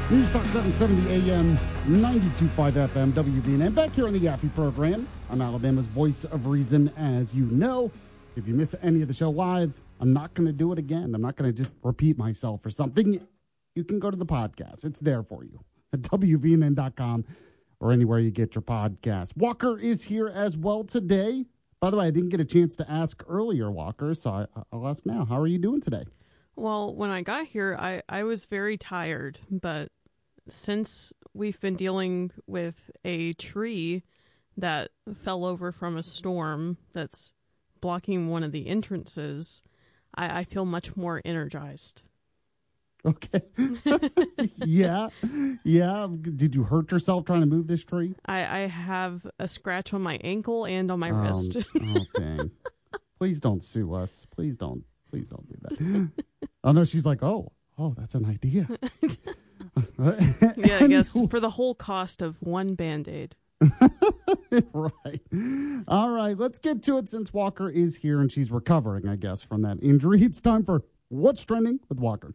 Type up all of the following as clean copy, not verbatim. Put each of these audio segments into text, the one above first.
News Talk 770 AM, 92.5 FM, WVNN. Back here on the Yaffe program. I'm Alabama's voice of reason, as you know. If you miss any of the show live, I'm not going to do it again. I'm not going to just repeat myself or something. You can go to the podcast. It's there for you at WVNN.com or anywhere you get your podcast. Walker is here as well today. By the way, I didn't get a chance to ask earlier, Walker, so I'll ask now. How are you doing today? Well, when I got here, I was very tired, but since we've been dealing with a tree that fell over from a storm that's blocking one of the entrances, I feel much more energized. Okay. Yeah. Did you hurt yourself trying to move this tree? I have a scratch on my ankle and on my wrist. Oh, dang. Please don't sue us. Please don't do that. Oh, no, she's like, oh, that's an idea. Yeah, I guess for the whole cost of one Band-Aid. Right. All right, let's get to it since Walker is here and she's recovering, I guess, from that injury. It's time for What's Trending with Walker.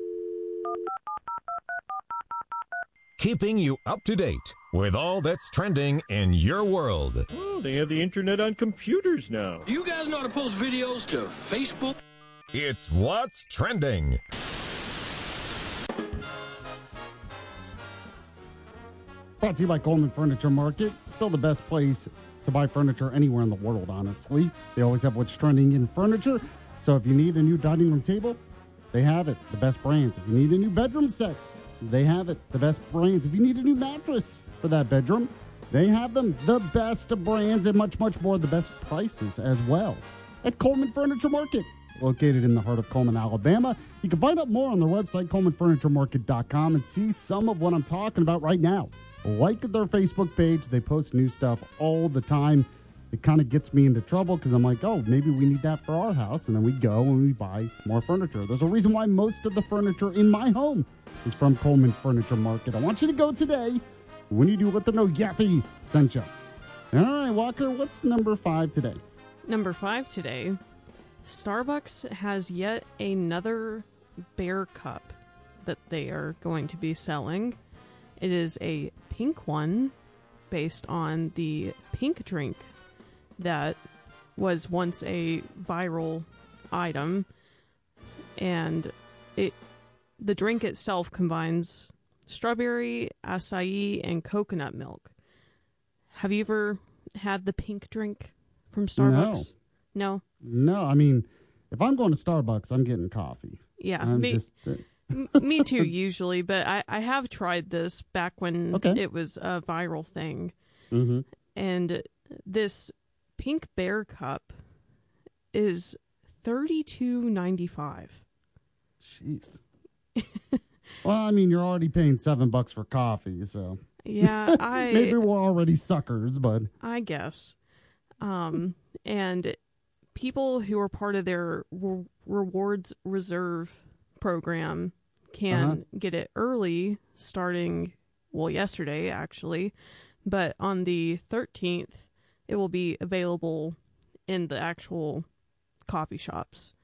Keeping you up to date with all that's trending in your world. Oh, they have the internet on computers now. You guys know how to post videos to Facebook? It's What's Trending. Brought to you by Coleman Furniture Market. Still the best place to buy furniture anywhere in the world, honestly. They always have what's trending in furniture. So if you need a new dining room table, they have it. The best brands. If you need a new bedroom set, they have it. The best brands. If you need a new mattress for that bedroom, they have them. The best brands and much, much more. The best prices as well at Coleman Furniture Market, located in the heart of Coleman, Alabama. You can find out more on their website, ColemanFurnitureMarket.com, and see some of what I'm talking about right now. Like their Facebook page. They post new stuff all the time. It kind of gets me into trouble because I'm like, oh, maybe we need that for our house. And then we go and we buy more furniture. There's a reason why most of the furniture in my home is from Coleman Furniture Market. I want you to go today. When you do, let them know Yaffe sent you. All right, Walker, what's number 5 today? Number 5 today, Starbucks has yet another bear cup that they are going to be selling. It is a pink one based on the pink drink that was once a viral item. And the drink itself combines strawberry, acai, and coconut milk. Have you ever had the pink drink from Starbucks? No? No, I mean, if I'm going to Starbucks, I'm getting coffee. Yeah, me too, usually, but I have tried this back when it was a viral thing. Mm-hmm. And this pink bear cup is $32.95. Jeez. Well, I mean, you're already paying $7 for coffee, so yeah, maybe we're already suckers, but I guess. And people who are part of their rewards reserve program can get it early, starting yesterday actually, but on the 13th it will be available in the actual coffee shops.